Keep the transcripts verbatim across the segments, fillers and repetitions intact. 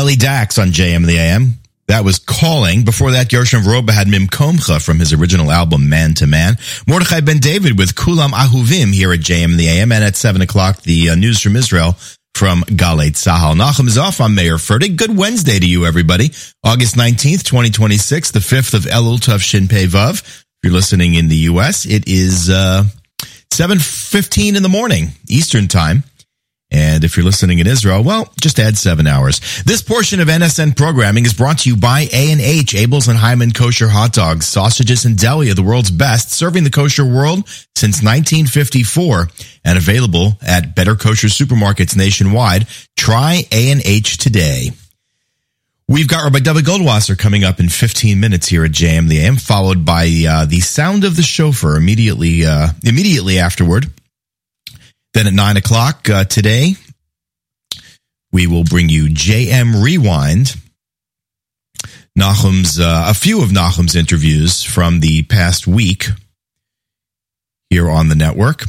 Ellie Dax on J M in the A M. That was Calling. Before that, Gershom Roba had Mimkomcha from his original album, Man to Man. Mordechai Ben David with Kulam Ahuvim here at J M in the A M. And at seven o'clock, the uh, news from Israel from Galei Tzahal. Nachum is off. I'm Mayor Fertig. Good Wednesday to you, everybody. August nineteenth, twenty twenty-six, the fifth of Elul Tov Shin Pei Vav. If you're listening in the U S, it is uh, seven fifteen in the morning, Eastern Time. And if you're listening in Israel, well, just add seven hours. This portion of N S N programming is brought to you by A and H, Abel's and Hyman Kosher Hot Dogs, sausages and deli are the world's best, serving the kosher world since nineteen fifty-four, and available at better kosher supermarkets nationwide. Try A and H today. We've got Rabbi David Goldwasser coming up in fifteen minutes here at J M the A M, followed by uh, the sound of the shofar immediately, uh, immediately afterward. Then at nine o'clock uh, today, we will bring you J M Rewind. Nachum's, uh, a few of Nachum's interviews from the past week here on the network.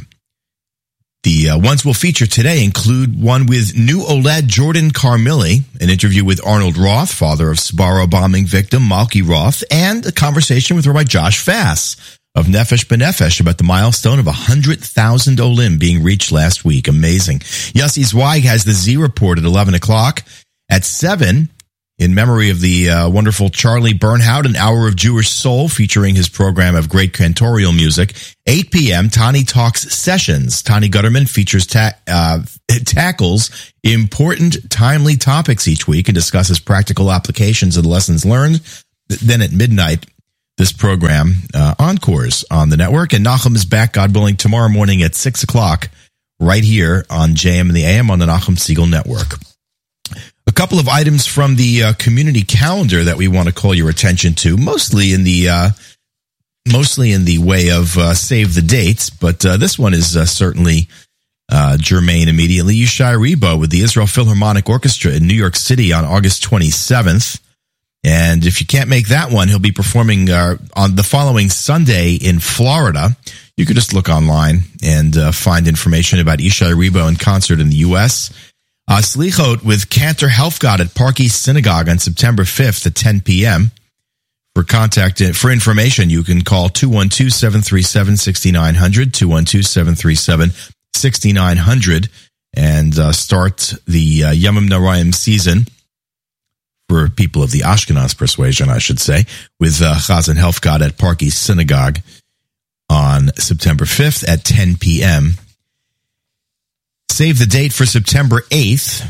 The uh, ones we'll feature today include one with new Oled Jordan Carmilli, an interview with Arnold Roth, father of Sbarro bombing victim Malki Roth, and a conversation with Rabbi Josh Fass of Nefesh B'Nefesh about the milestone of one hundred thousand Olim being reached last week. Amazing. Yossi Zweig has the Z Report at eleven o'clock. At seven, in memory of the uh, wonderful Charlie Bernhout, an hour of Jewish soul featuring his program of great cantorial music. eight p.m., Tani Talks Sessions. Tani Gutterman features ta- uh, tackles important, timely topics each week and discusses practical applications of the lessons learned. Then at midnight, this program uh, encores on the network, and Nachum is back, God willing, tomorrow morning at six o'clock, right here on J M in the A M on the Nachum Segal Network. A couple of items from the uh, community calendar that we want to call your attention to, mostly in the uh, mostly in the way of uh, save the dates, but uh, this one is uh, certainly uh, germane immediately. Yishai Rebo with the Israel Philharmonic Orchestra in New York City on August twenty-seventh. And if you can't make that one, he'll be performing uh, on the following Sunday in Florida. You could just look online and uh, find information about Yishai Rebo in concert in the U S. Uh, Slichot with Cantor Helfgott at Park East Synagogue on September fifth at ten p.m. For contact, for information, you can call two one two, seven three seven, six nine zero zero, two one two, seven three seven, six nine zero zero, and uh, start the uh, Yamim Narayim season for people of the Ashkenaz persuasion, I should say, with uh, Chazan Helfgott at Park East Synagogue on September fifth at ten p.m. Save the date for September eighth,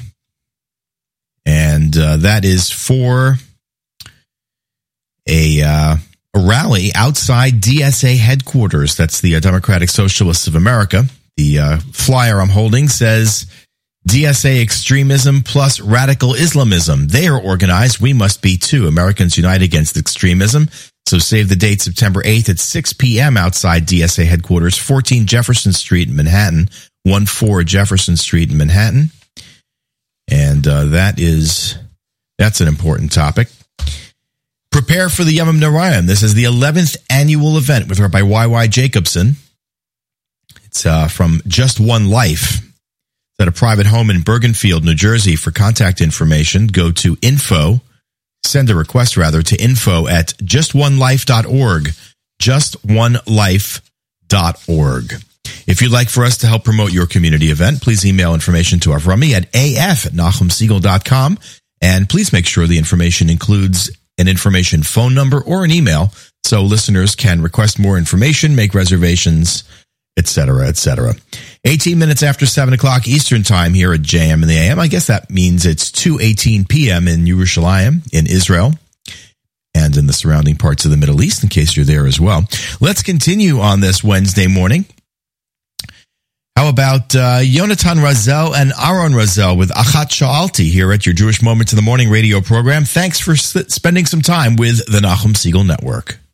and uh, that is for a, uh, a rally outside D S A headquarters. That's the uh, Democratic Socialists of America. The uh, flyer I'm holding says, D S A extremism plus radical Islamism. They are organized. We must be too. Americans unite against extremism. So save the date, September eighth at six p.m. outside D S A headquarters, fourteen Jefferson Street in Manhattan, fourteen Jefferson Street in Manhattan. And uh, that is, that's an important topic. Prepare for the Yamim Narayim. This is the eleventh annual event with Rabbi Y Y Jacobson. It's uh, from Just One Life. At a private home in Bergenfield, New Jersey. For contact information, go to info, send a request rather to info at just one life dot org, just one life dot org. If you'd like for us to help promote your community event, please email information to Avrami at af at nachum segal dot com, and please make sure the information includes an information phone number or an email so listeners can request more information, make reservations, et cetera, et cetera. eighteen minutes after seven o'clock Eastern Time here at J M in the A M. I guess that means it's two eighteen p.m. in Yerushalayim, in Israel, and in the surrounding parts of the Middle East, in case you're there as well. Let's continue on this Wednesday morning. How about uh, Yonatan Razel and Aaron Razel with Achat Sha'alti here at your Jewish Moments in the Morning radio program. Thanks for s- spending some time with the Nachum Segal Network.